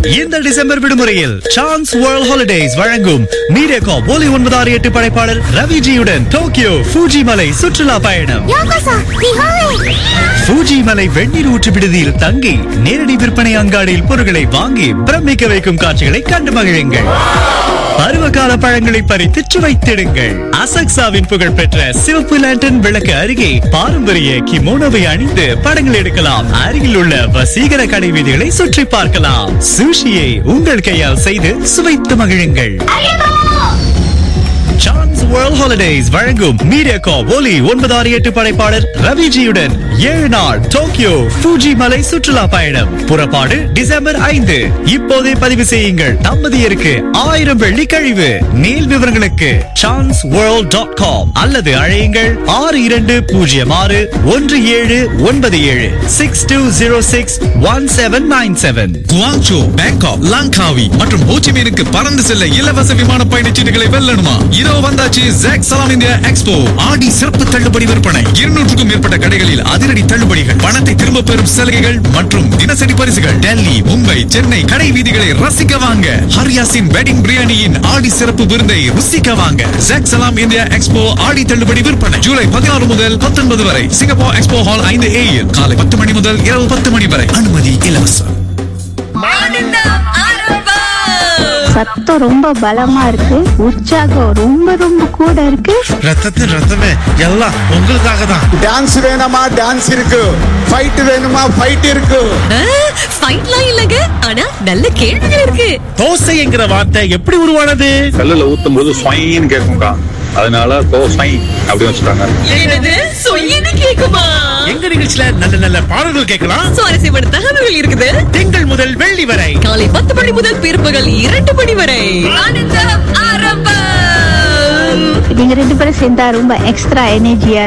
இந்த டிசம்பர் விடுமுறையில் chance world holidays வழங்கும் மீடியாகாப் ஒலி 968 படைப்பாளர் ரவிஜியுடன் டோக்கியோ ஃபூஜி மலை சுற்றுலா பயணம். ஃபூஜி மலை வெந்நீர் ஊற்று விடுதியில் தங்கி நேரடி விற்பனை அங்காடியில் பொருட்களை வாங்கி பிரமிக்க வைக்கும் காட்சிகளை கண்டு மகிழுங்கள். பருவகால பழங்களை பறித்து சுவைத்திடுங்கள். அசக்சாவின் புகழ்பெற்ற சிவப்பு லேண்டன் விளக்கு அருகே பாரம்பரிய கிமோனோவை அணிந்து படங்கள் எடுக்கலாம். அருகில் உள்ள வசீகர கடை வீதிகளை சுற்றி பார்க்கலாம். சுஷியை உங்கள் கையால் செய்து சுவைத்து மகிழுங்கள். சான்ஸ் வேர்ல்ட் ஹாலிடேஸ் வழங்கும் மீடியாகாப் ஒலி 968 படைப்பாளர் ரவிஜியுடன் 7 நாள் டோக்கியோ ஃபூஜி மலை சுற்றுலா பயணம். புறப்பாடு டிசம்பர் 5. இப்போதே பதிவு செய்யுங்கள். தம்பதியருக்கு 1000 வெள்ளி கழிவு. மேல் விவரங்களுக்கு chanceworld.com அல்லது அழையுங்கள் 62061797 62061797. குவாங்சோ, பேங்காக், லாங்காவி மற்றும் ஹோச்சிமினுக்கு பறந்து செல்ல இலவச விமான பயணச்சீட்டுகளை வெல்லணுமா? இதோ வந்தாச்சு ஜாக் சலாம் இந்தியா எக்ஸ்போ. ஆடி சிறப்பு தள்ளுபடி விற்பனை. 200க்கும் மேற்பட்ட கடைகளில் அதிரடி தள்ளுபடிகள், பணத்தை திரும்ப பெறும் சலுகைகள் மற்றும் தினசரி பரிசுகள். டெல்லி, மும்பை, சென்னை கடை வீதிகளை ரசிக்க வாங்க. ஹரியாசின் வெட்டிங் பிரியாணியின் ஆடி சிறப்பு விருந்தை ருசிக்க வாங்க. ஜாக் சலாம் இந்தியா எக்ஸ்போ ஆடி தள்ளுபடி விற்பனை ஜூலை 16 முதல் 19 வரை சிங்கப்பூர் எக்ஸ்போ ஹால் 5A காலை 10 மணி முதல் இரவு 10 மணி வரை. அனுமதி இலவசம். சத்தம் ரொம்ப பலமா இருக்கு. உற்சாகம் ரொம்ப ரொம்ப கூட இருக்கு. ரத்தமே எல்லாம் உங்களுக்காக தான். டான்ஸ் வேணுமா? டான்ஸ் இருக்கு. ஃபைட் வேணுமா? ஃபைட் இருக்கு. ஃபைட்லாம் இல்லங்க, ஆனா நல்ல கேள்விகள் இருக்கு. தோசை என்கிற வார்த்தை எப்படி உருவானது? கல்லுல ஊத்தும் போது சொயின்னு கேட்கும்க்கா, அதனால தோசை அப்படின்னு வச்சுட்டாங்க. என்னது சொயின்னு கேக்குமா? எங்க நிகழ்ச்சியில நல்ல நல்ல பாடல்கள் கேட்கலாம். சுவாரஸ்யமான தகவல்கள் இருக்குது. திங்கள் முதல் வெள்ளி வரை காலை 10 மணி முதல் பிற்பகல் 2 மணி வரை ஆனந்தம் ஆரம்பம். நீங்க 2 பேரும் சேர்ந்தா ரொம்ப எக்ஸ்ட்ரா எனர்ஜியா